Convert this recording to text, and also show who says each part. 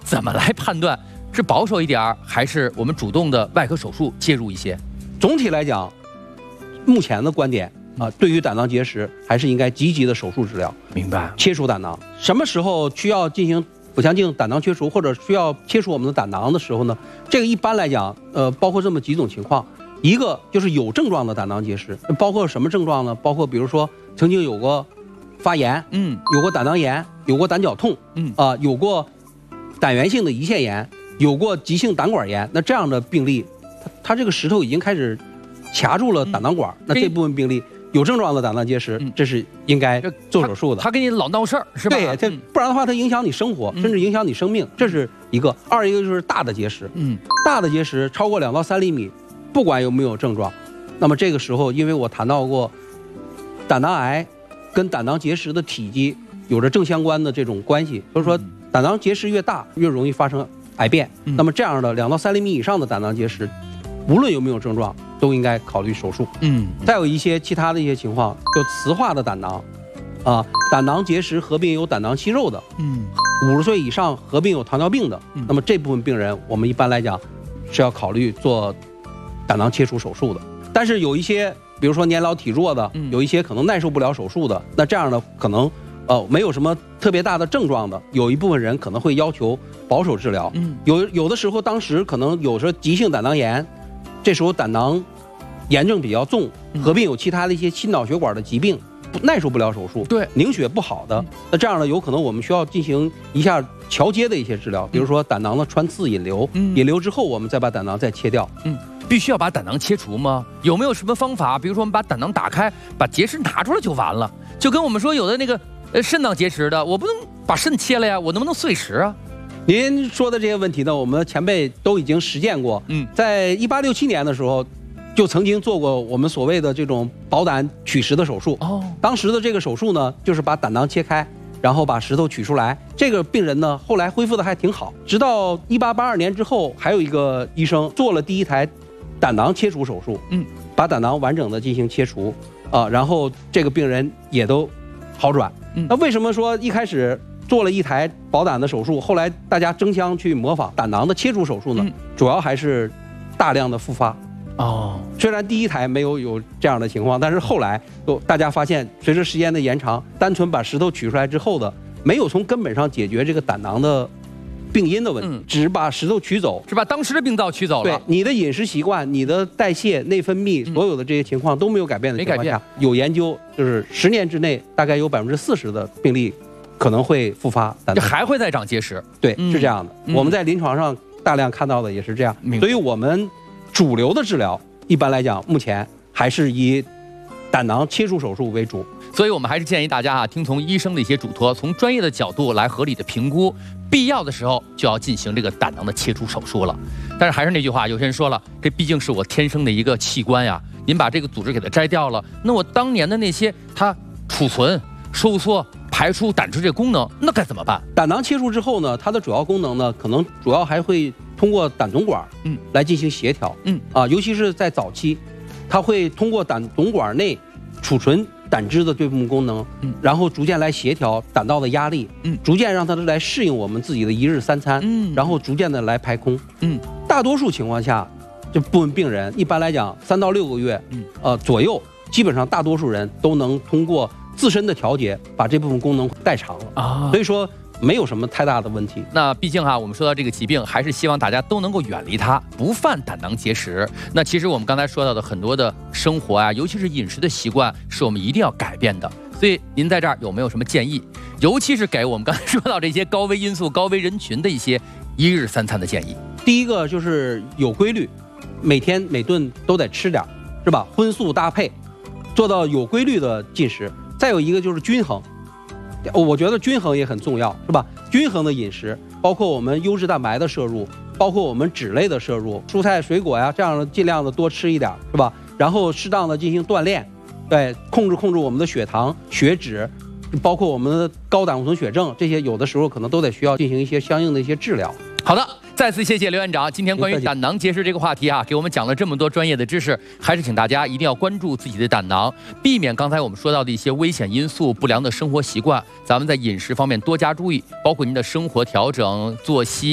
Speaker 1: 怎么来判断是保守一点儿，还是我们主动的外科手术介入一些？
Speaker 2: 总体来讲，目前的观点对于胆囊结石还是应该积极的手术治疗，
Speaker 1: 明白？
Speaker 2: 切除胆囊。什么时候需要进行腹腔镜胆囊切除，或者需要切除我们的胆囊的时候呢？这个一般来讲，包括这么几种情况。一个就是有症状的胆囊结石，包括什么症状呢？包括比如说曾经有过发炎，有过胆囊炎，有过胆绞痛，有过胆源性的胰腺炎，有过急性胆管炎。那这样的病例，它这个石头已经开始卡住了胆囊管，那这部分病例有症状的胆囊结石，这是应该做手术的。
Speaker 1: 他给你老闹事儿，是吧？
Speaker 2: 对，这不然的话，它影响你生活，甚至影响你生命，这是一个。二一个就是大的结石，大的结石超过2到3厘米。不管有没有症状，那么这个时候，因为我谈到过，胆囊癌跟胆囊结石的体积有着正相关的这种关系，所以说胆囊结石越大，越容易发生癌变。那么这样的2到3厘米以上的胆囊结石，无论有没有症状，都应该考虑手术。再有一些其他的一些情况，就磁化的胆囊，胆囊结石合并有胆囊息肉的，50岁以上合并有糖尿病的，那么这部分病人，我们一般来讲是要考虑做胆囊切除手术的。但是有一些，比如说年老体弱的，有一些可能耐受不了手术的，那这样的可能没有什么特别大的症状的，有一部分人可能会要求保守治疗。有的时候当时可能有时候急性胆囊炎，这时候胆囊炎症比较重，合并有其他的一些心脑血管的疾病，耐受不了手术，
Speaker 1: 对，
Speaker 2: 凝血不好的，那这样呢，有可能我们需要进行一下桥接的一些治疗，比如说胆囊的穿刺引流，引流之后我们再把胆囊再切掉。
Speaker 1: 必须要把胆囊切除吗？有没有什么方法？比如说我们把胆囊打开，把结石拿出来就完了？就跟我们说有的那个肾脏结石的，我不能把肾切了呀，我能不能碎石啊？
Speaker 2: 您说的这些问题呢，我们的前辈都已经实践过。在1867年的时候，就曾经做过我们所谓的这种保胆取石的手术。当时的这个手术呢，就是把胆囊切开，然后把石头取出来。这个病人呢，后来恢复的还挺好。直到1882年之后，还有一个医生做了第一台胆囊切除手术，把胆囊完整的进行切除，然后这个病人也都好转。那为什么说一开始做了一台保胆的手术，后来大家争相去模仿胆囊的切除手术呢？主要还是大量的复发。虽然第一台没有这样的情况，但是后来大家发现，随着时间的延长，单纯把石头取出来之后的，没有从根本上解决这个胆囊的病因的问题，只把石头取走，
Speaker 1: 是把当时的病灶取走了。
Speaker 2: 对，你的饮食习惯、你的代谢、内分泌，所有的这些情况都没有改变的情况下，有研究就是10年之内，大概有40%的病例可能会复发胆囊，
Speaker 1: 还会再长结石。
Speaker 2: 对，是这样的。我们在临床上大量看到的也是这样，所以我们主流的治疗一般来讲，目前还是以胆囊切除手术为主。
Speaker 1: 所以我们还是建议大家听从医生的一些嘱托，从专业的角度来合理的评估，必要的时候就要进行这个胆囊的切除手术了。但是还是那句话，有些人说了，这毕竟是我天生的一个器官呀，您把这个组织给它摘掉了，那我当年的那些它储存、收缩、排出胆汁这功能，那该怎么办？
Speaker 2: 胆囊切除之后呢，它的主要功能呢，可能主要还会通过胆总管来进行协调。尤其是在早期，它会通过胆总管内储存胆汁的这部分功能，然后逐渐来协调胆道的压力，逐渐让它来适应我们自己的1日3餐，然后逐渐的来排空。大多数情况下，这部分病人一般来讲3到6个月，左右，基本上大多数人都能通过自身的调节把这部分功能代偿了。所以说没有什么太大的问题。
Speaker 1: 那毕竟我们说到这个疾病，还是希望大家都能够远离它，不犯胆囊结石。那其实我们刚才说到的很多的生活啊，尤其是饮食的习惯，是我们一定要改变的。所以您在这儿有没有什么建议？尤其是给我们刚才说到这些高危因素、高危人群的一些1日3餐的建议。
Speaker 2: 第一个就是有规律，每天每顿都得吃点，是吧？荤素搭配，做到有规律的进食。再有一个就是均衡。我觉得均衡也很重要，是吧？均衡的饮食，包括我们优质蛋白的摄入，包括我们脂类的摄入，蔬菜水果呀，这样的尽量的多吃一点，是吧？然后适当的进行锻炼，对，控制我们的血糖、血脂，包括我们的高胆固醇血症，这些有的时候可能都得需要进行一些相应的一些治疗。
Speaker 1: 好的，再次谢谢刘院长，今天关于胆囊结石这个话题给我们讲了这么多专业的知识，还是请大家一定要关注自己的胆囊，避免刚才我们说到的一些危险因素、不良的生活习惯，咱们在饮食方面多加注意，包括您的生活调整、作息。